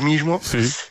mismo,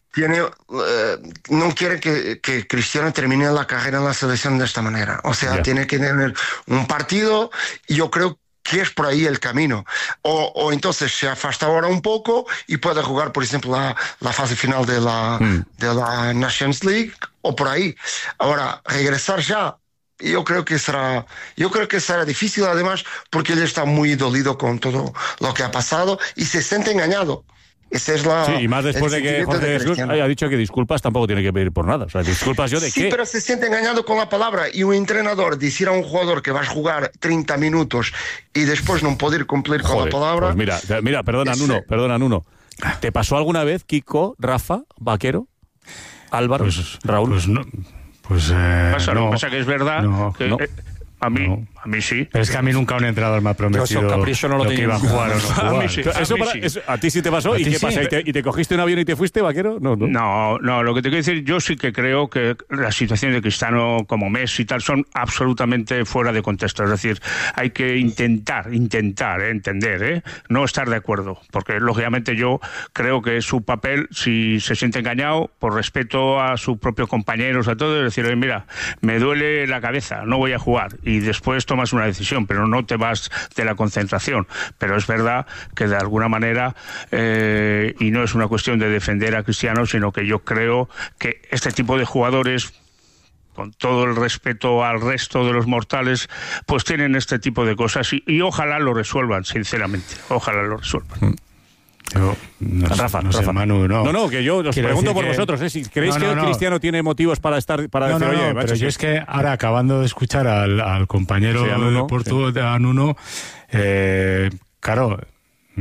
no quiere que Cristiano termine la carrera en la selección de esta manera. O sea, tiene que tener un partido, y yo creo que es por ahí el camino. O entonces se afasta ahora un poco y puede jugar, por ejemplo, la fase final de la Nations League, o por ahí. Ahora, regresar ya, yo creo que será difícil, además, porque él está muy dolido con todo lo que ha pasado y se siente engañado. Esa es la... Sí, y más después de que Jorge Jesús haya dicho que disculpas tampoco tiene que pedir por nada. O sea, disculpas yo de qué. Sí, pero se siente engañado con la palabra. Y un entrenador decir a un jugador que vas a jugar 30 minutos y después no poder cumplir con la palabra... Pues mira, perdona, Nuno. ¿Te pasó alguna vez, Kiko, Rafa, Vaquero, Álvaro, Raúl? Pues no. No. Pasa que es verdad que... A mí sí. Pero es que a mí nunca un entrenador me ha prometido lo que iba a jugar o no jugar. ¿A ti sí te pasó? ¿Y qué pasa? ¿Y te cogiste un avión y te fuiste, Vaquero? No, lo que te quiero decir, yo sí que creo que las situaciones de Cristiano como Messi y tal son absolutamente fuera de contexto. Es decir, hay que intentar entender, no estar de acuerdo. Porque, lógicamente, yo creo que su papel, si se siente engañado, por respeto a sus propios compañeros, a todos, es decir, oye, mira, me duele la cabeza, no voy a jugar. Y después tomas una decisión, pero no te vas de la concentración. Pero es verdad que de alguna manera, y no es una cuestión de defender a Cristiano, sino que yo creo que este tipo de jugadores, con todo el respeto al resto de los mortales, pues tienen este tipo de cosas y ojalá lo resuelvan, sinceramente. Ojalá lo resuelvan. Rafa. Manu, que yo os pregunto por vosotros, si creéis que Cristiano tiene motivos para decir, oye, pero yo es que ahora, acabando de escuchar al compañero de Porto, a Nuno, claro,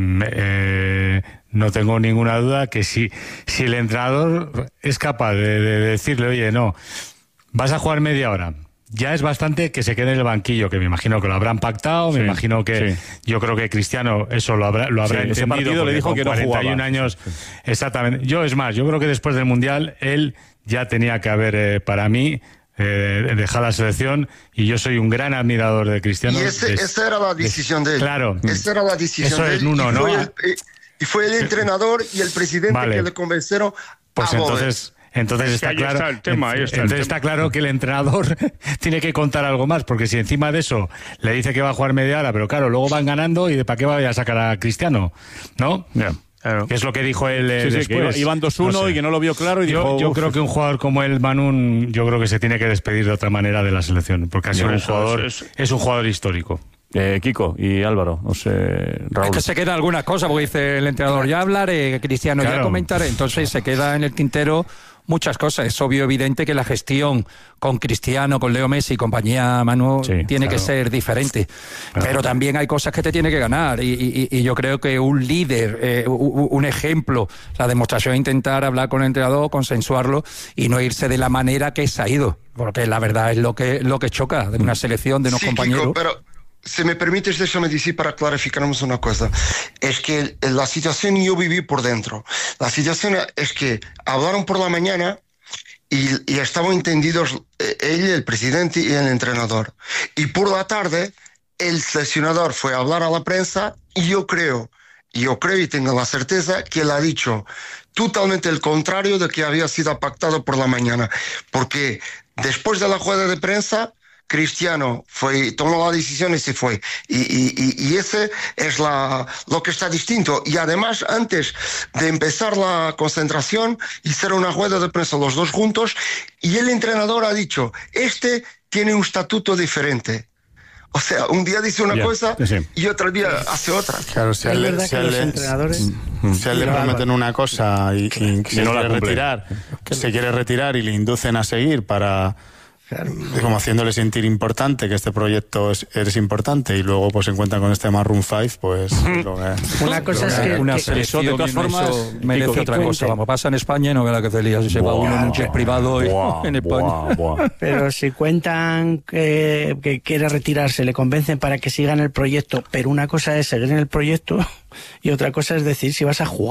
no tengo ninguna duda que si el entrenador es capaz de decirle, oye, no, vas a jugar media hora, ya es bastante que se quede en el banquillo, que me imagino que lo habrán pactado, me imagino que yo creo que Cristiano eso lo habrá entendido. Ese partido le dijo que no jugaba. 41 años, exactamente. Yo creo que después del Mundial él ya tenía que haber, para mí, dejado la selección, y yo soy un gran admirador de Cristiano. Y esa era la decisión de él. Claro. Esa era la decisión eso de él. Es Nuno, ¿no? Y fue el entrenador y el presidente que le convencieron pues a volver. Entonces está claro. Está claro que el entrenador tiene que contar algo más, porque si encima de eso le dice que va a jugar media hora, pero claro, luego van ganando, y ¿de para qué vaya a sacar a Cristiano? ¿No? Claro. Que es lo que dijo él después. Que iban 2-1 y que no lo vio claro y dijo... Yo creo que un jugador como el Manu, yo creo que se tiene que despedir de otra manera de la selección, porque ha sido un jugador histórico. Kiko y Álvaro, no sé, Raúl. Es que se quedan algunas cosas, porque dice el entrenador, ya hablaré, Cristiano, ya comentaré, entonces se queda en el tintero muchas cosas. Es obvio, evidente que la gestión con Cristiano, con Leo Messi y compañía, Manu, tiene que ser diferente. Pero también hay cosas que te tiene que ganar, y yo creo que un líder, un ejemplo, la demostración es intentar hablar con el entrenador, consensuarlo y no irse de la manera que se ha ido, porque la verdad es lo que choca de una selección, de unos compañeros. Kiko, pero si me permites, déjame decir para clarificarnos una cosa. Es que la situación yo viví por dentro. La situación es que hablaron por la mañana y estaban entendidos él, el presidente y el entrenador. Y por la tarde el seleccionador fue a hablar a la prensa, y yo creo y tengo la certeza que él ha dicho totalmente el contrario de que había sido pactado por la mañana. Porque después de la rueda de prensa, Cristiano tomó la decisión y se fue. Y ese es lo que está distinto. Y además, antes de empezar la concentración, hicieron una rueda de prensa los dos juntos, y el entrenador ha dicho, este tiene un estatuto diferente. O sea, un día dice una cosa y otro día hace otra. Claro, si a él le prometen una cosa y se quiere retirar y le inducen a seguir para... como haciéndole sentir importante, que este proyecto es importante, y luego pues se encuentran con este Maroon 5, pues una cosa es que una selección de todas formas merece otra cosa. Vamos, pasa en España y no ve la que te lías, si se va uno en un jet privado en España. Pero si cuentan que quiere retirarse, le convencen para que siga en el proyecto, pero una cosa es seguir en el proyecto y otra cosa es decir si vas a jugar.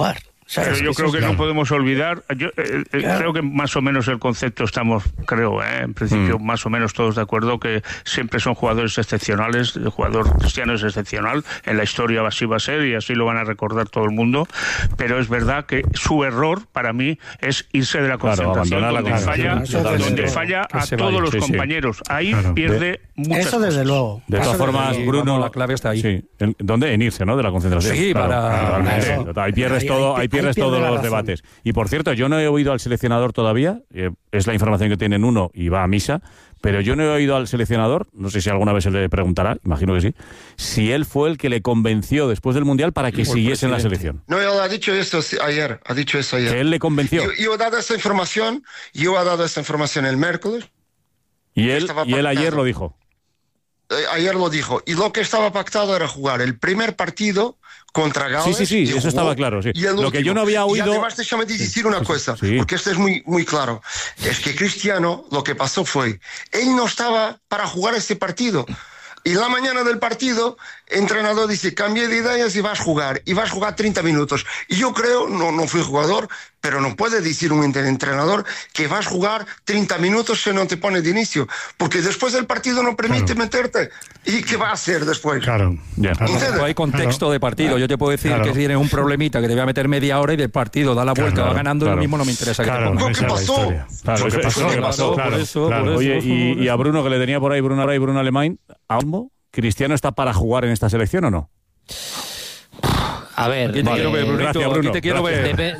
Pero yo creo que no podemos olvidar, creo que más o menos el concepto estamos, en principio más o menos todos de acuerdo que siempre son jugadores excepcionales, el jugador Cristiano es excepcional, en la historia así va a ser y así lo van a recordar todo el mundo, pero es verdad que su error para mí es irse de la concentración, donde falla a todos los compañeros, ahí pierde muchas Eso desde luego. De todas formas, Bruno, la clave está ahí. Sí. ¿Dónde? En irse, ¿no? De la concentración. Sí, Ahí pierdes todo, ahí pierdes todos los debates. Y por cierto, yo no he oído al seleccionador todavía, es la información que tienen uno y va a misa, pero yo no he oído al seleccionador, no sé si alguna vez se le preguntará, imagino que sí, si él fue el que le convenció después del Mundial para que siguiese en la selección. No, él ha dicho eso ayer, Que él le convenció. Yo he dado esa información el miércoles. Y él ayer lo dijo. Ayer lo dijo. Y lo que estaba pactado era jugar el primer partido contra Gales. Sí, eso estaba claro. Sí. Lo que yo no había oído. Y además, déjame decir una cosa, porque esto es muy, muy claro. Es que Cristiano, lo que pasó fue, él no estaba para jugar este partido. Y la mañana del partido, el entrenador dice, cambie de ideas y vas a jugar 30 minutos. Y yo creo, no fui jugador, pero no puede decir un entrenador que vas a jugar 30 minutos si no te pone de inicio, porque después del partido no permite meterte. ¿Y qué va a hacer después? Claro. Hay contexto de partido. Yo te puedo decir que si tienes un problemita que te voy a meter media hora y del partido da la vuelta, va ganando, lo mismo no me interesa que te ponga. ¿Qué pasó? Por eso. Oye, y a Bruno, que le tenía por ahí, Bruno Alemán, ¿Cristiano está para jugar en esta selección o no? A ver, gracias, Bruno. Te quiero ver.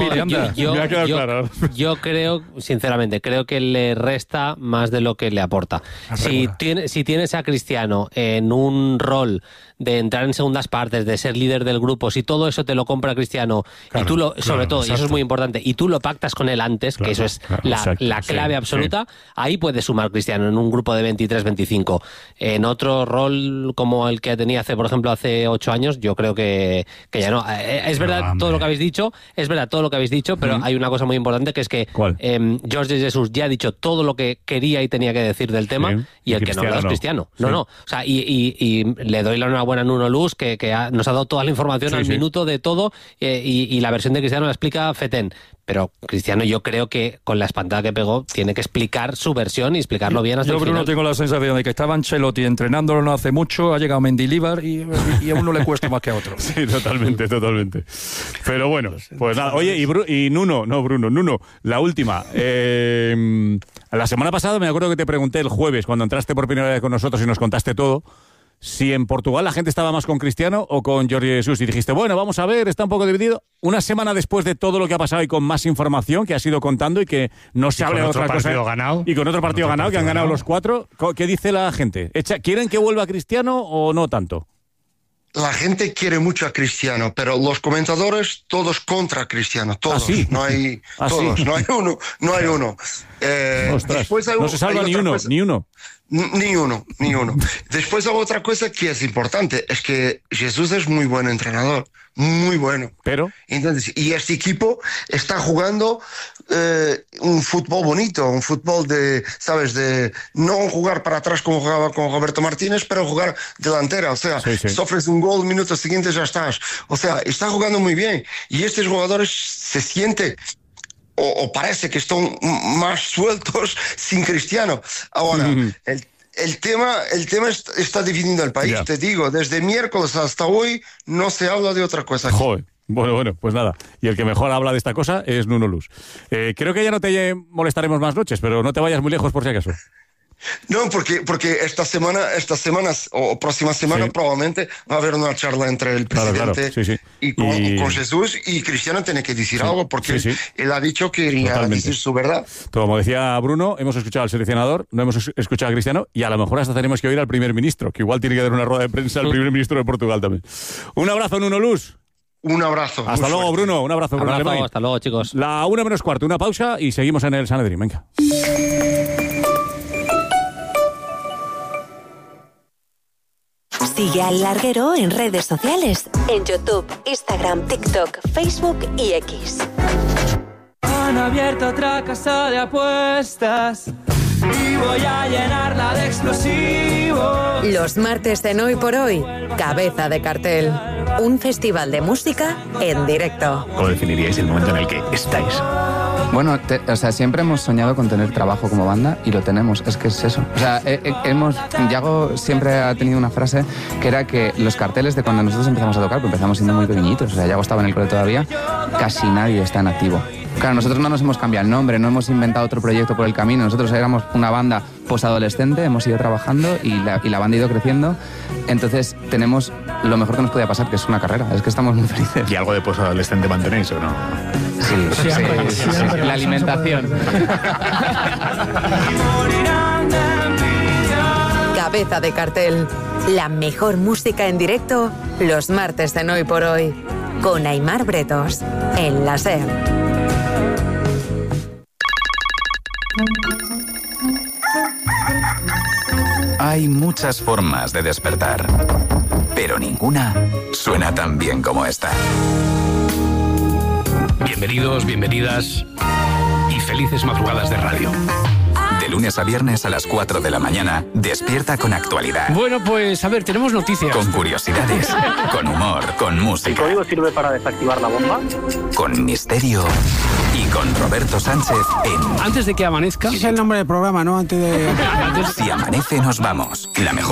Yo creo, sinceramente, que le resta más de lo que le aporta. Si tienes a Cristiano en un rol de entrar en segundas partes, de ser líder del grupo, si todo eso te lo compra Cristiano, y tú sobre todo, y eso es muy importante, y tú lo pactas con él antes, que eso es la clave absoluta, ahí puede sumar Cristiano en un grupo de 23-25. En otro rol como el que tenía hace 8 años, yo creo que ya no. Es verdad todo lo que habéis dicho, pero hay una cosa muy importante, que es que Jorge Jesús ya ha dicho todo lo que quería y tenía que decir del tema, y el que no habla es Cristiano. No. O sea, y le doy la enhorabuena a Nuno Luz, que nos ha dado toda la información al minuto de todo, y la versión de Cristiano la explica Feten. Pero Cristiano, yo creo que con la espantada que pegó tiene que explicar su versión y explicarlo bien hasta el final. Yo, Bruno, tengo la sensación de que estaba Ancelotti entrenándolo no hace mucho, ha llegado Mendilibar y a uno le cuesta más que a otro. Sí, totalmente. Pero bueno, pues nada. Oye, y Nuno, la última. La semana pasada me acuerdo que te pregunté el jueves, cuando entraste por primera vez con nosotros y nos contaste todo, si en Portugal la gente estaba más con Cristiano o con Jorge Jesús, y dijiste, bueno, vamos a ver, está un poco dividido. Una semana después de todo lo que ha pasado y con más información que has ido contando y que no se habla de otra cosa. Y con otro partido ganado, que han ganado los 4, ¿qué dice la gente? ¿Quieren que vuelva Cristiano o no tanto? La gente quiere mucho a Cristiano, pero los comentadores todos contra Cristiano, todos. ¿Sí? No hay todos, no hay uno. No se salva ni uno. Ni uno. Después hay otra cosa que es importante, es que Jesús es muy buen entrenador, muy bueno. Pero entonces, y este equipo está jugando un fútbol bonito, un fútbol de no jugar para atrás como jugaba con Roberto Martínez, pero jugar delantera, o sea, sufres un gol, minutos siguientes ya estás. O sea, está jugando muy bien y estos jugadores se sienten o parece que están más sueltos sin Cristiano. Ahora, el tema está dividiendo el país, te digo, desde miércoles hasta hoy no se habla de otra cosa. Joder. Bueno, pues nada. Y el que mejor habla de esta cosa es Nuno Luz. Creo que ya no te molestaremos más noches, pero no te vayas muy lejos por si acaso. No, porque estas semanas o próxima semana probablemente va a haber una charla entre el presidente y con Jesús, y Cristiano tiene que decir algo, porque él ha dicho que iría a decir su verdad. Como decía Bruno, hemos escuchado al seleccionador, no hemos escuchado a Cristiano, y a lo mejor hasta tenemos que oír al primer ministro, que igual tiene que dar una rueda de prensa al primer ministro de Portugal también. Un abrazo, Nuno Luz. Un abrazo. Hasta luego, Bruno. Un abrazo, Bruno. Hasta luego, chicos. La 1:15, una pausa y seguimos en el Sanedrín. Venga. Sigue al Larguero en redes sociales, en YouTube, Instagram, TikTok, Facebook y X. Han abierto otra casa de apuestas y voy a llenarla de explosivos. Los martes en Hoy por Hoy, Cabeza de Cartel. Un festival de música en directo. ¿Cómo definiríais el momento en el que estáis? Bueno, siempre hemos soñado con tener trabajo como banda y lo tenemos, es que es eso. O sea, Yago siempre ha tenido una frase que era que los carteles de cuando nosotros empezamos a tocar, pues empezamos siendo muy pequeñitos, o sea, Yago estaba en el cole todavía, casi nadie está en activo. Claro, nosotros no nos hemos cambiado el nombre, no hemos inventado otro proyecto por el camino, nosotros éramos una banda posadolescente, hemos ido trabajando y la banda ha ido creciendo, entonces tenemos lo mejor que nos podía pasar, que es una carrera, es que estamos muy felices. ¿Y algo de posadolescente mantenéis o no? Sí. La alimentación. Cabeza de Cartel. La mejor música en directo los martes en Hoy por Hoy. Con Aimar Bretos. En la SER. Hay muchas formas de despertar, pero ninguna suena tan bien como esta. Bienvenidos, bienvenidas y felices madrugadas de radio. De lunes a viernes a las 4 de la mañana, despierta con actualidad. Bueno, pues a ver, tenemos noticias. Con curiosidades, con humor, con música. ¿El código sirve para desactivar la bomba? Con misterio y con Roberto Sánchez en... Antes de que amanezca... Ese es el nombre del programa, ¿no? Antes de... Si amanece nos vamos. La mejor